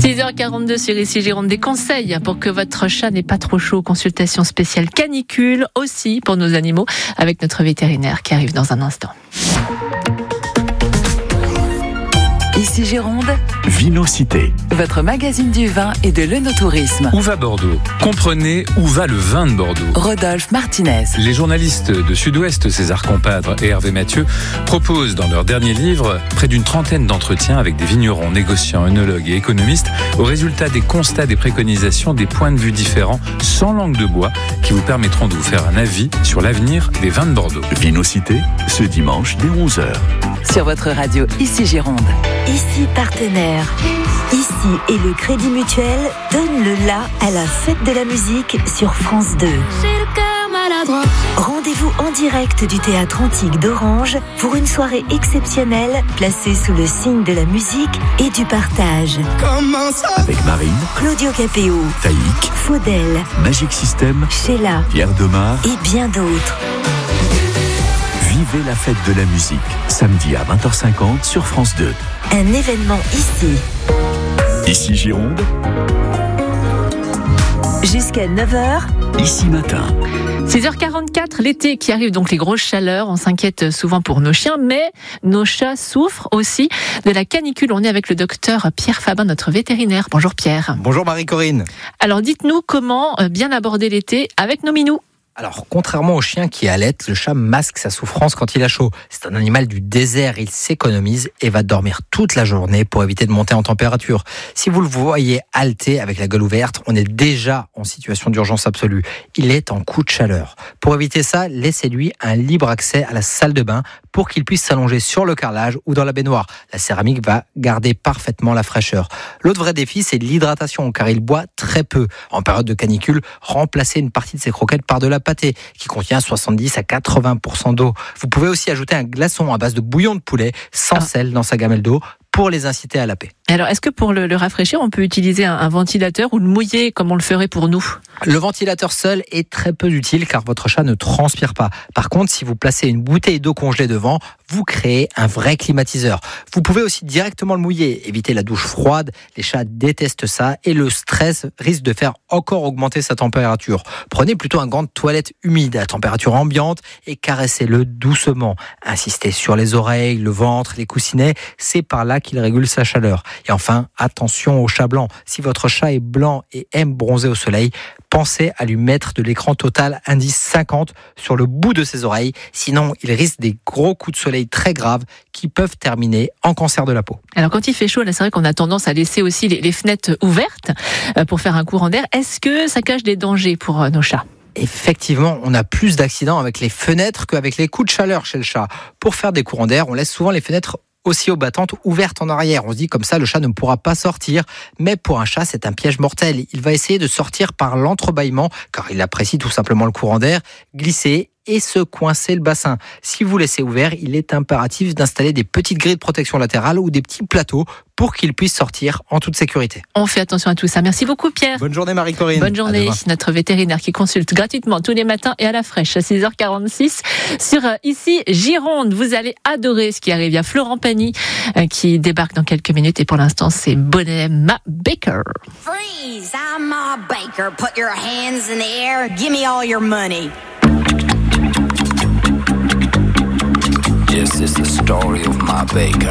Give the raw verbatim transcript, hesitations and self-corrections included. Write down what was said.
six heures quarante-deux sur Ici Gironde, des conseils pour que votre chat n'ait pas trop chaud. Consultation spéciale canicule aussi pour nos animaux avec notre vétérinaire qui arrive dans un instant. Ici Gironde, Vinocité. votre magazine du vin et de l'œnotourisme. Où va Bordeaux ? Comprenez où va le vin de Bordeaux. Rodolphe Martinez. Les journalistes de Sud-Ouest, César Compadre et Hervé Mathieu, proposent dans leur dernier livre près d'une trentaine d'entretiens avec des vignerons, négociants, œnologues et économistes au résultat des constats, des préconisations, des points de vue différents, sans langue de bois, qui vous permettront de vous faire un avis sur l'avenir des vins de Bordeaux. Vinocité, ce dimanche dès onze heures. Sur votre radio Ici Gironde. Ici partenaire. Ici et le Crédit Mutuel donne le la à la fête de la musique sur France deux. Rendez-vous en direct du Théâtre Antique d'Orange pour une soirée exceptionnelle placée sous le signe de la musique et du partage. Avec Marine, Claudio Capéo, Taïk, Faudel, Magic System, Sheila Pierre Demar. et bien d'autres. Vivez la fête de la musique, samedi à vingt heures cinquante sur France deux. Un événement ici. Ici Gironde, Jusqu'à neuf heures, ici matin. six heures quarante-quatre, l'été qui arrive, donc les grosses chaleurs, on s'inquiète souvent pour nos chiens, mais nos chats souffrent aussi de la canicule. On est avec le docteur Pierre Fabin, notre vétérinaire. Bonjour Pierre. Bonjour Marie-Corinne. Alors dites-nous comment bien aborder l'été avec nos minous. Alors, contrairement au chien qui allait, le chat masque sa souffrance quand il a chaud. C'est un animal du désert, il s'économise et va dormir toute la journée pour éviter de monter en température. Si vous le voyez halter avec la gueule ouverte, on est déjà en situation d'urgence absolue. Il est en coup de chaleur. Pour éviter ça, laissez-lui un libre accès à la salle de bain pour qu'il puisse s'allonger sur le carrelage ou dans la baignoire. La céramique va garder parfaitement la fraîcheur. L'autre vrai défi, c'est l'hydratation, car il boit très peu. En période de canicule, remplacez une partie de ses croquettes par de la pâté qui contient soixante-dix à quatre-vingts pour cent d'eau. Vous pouvez aussi ajouter un glaçon à base de bouillon de poulet sans ah. sel dans sa gamelle d'eau pour les inciter à laper. Alors, est-ce que pour le, le rafraîchir, on peut utiliser un, un ventilateur ou le mouiller comme on le ferait pour nous ? Le ventilateur seul est très peu utile car votre chat ne transpire pas. Par contre, si vous placez une bouteille d'eau congelée devant, vous créez un vrai climatiseur. Vous pouvez aussi directement le mouiller, éviter la douche froide. Les chats détestent ça et le stress risque de faire encore augmenter sa température. Prenez plutôt un gant de toilette humide à température ambiante et caressez-le doucement. Insistez sur les oreilles, le ventre, les coussinets. C'est par là qu'il régule sa chaleur. Et enfin, attention au chat blanc. Si votre chat est blanc et aime bronzer au soleil, pensez à lui mettre de l'écran total indice cinquante sur le bout de ses oreilles. Sinon, il risque des gros coups de soleil très graves qui peuvent terminer en cancer de la peau. Alors quand il fait chaud, là c'est vrai qu'on a tendance à laisser aussi les, les fenêtres ouvertes pour faire un courant d'air. Est-ce que ça cache des dangers pour nos chats ? Effectivement, on a plus d'accidents avec les fenêtres qu'avec les coups de chaleur chez le chat. Pour faire des courants d'air, on laisse souvent les fenêtres aussi aux battantes ouvertes en arrière. On se dit comme ça, le chat ne pourra pas sortir. Mais pour un chat, c'est un piège mortel. Il va essayer de sortir par l'entrebâillement, car il apprécie tout simplement le courant d'air, glisser et se coincer le bassin. Si vous laissez ouvert, il est impératif d'installer des petites grilles de protection latérales ou des petits plateaux pour qu'il puisse sortir en toute sécurité. On fait attention à tout ça. Merci beaucoup Pierre. Bonne journée Marie-Corinne. Bonne journée. Notre vétérinaire qui consulte gratuitement tous les matins et à la fraîche à six heures quarante-six sur Ici Gironde. Vous allez adorer ce qui arrive. Il y a Florent Pagny qui débarque dans quelques minutes et pour l'instant c'est Bonnet Ma Baker. Freeze, I'm Ma Baker. Put your hands in the air. Give me all your money. This is the story of Ma Baker.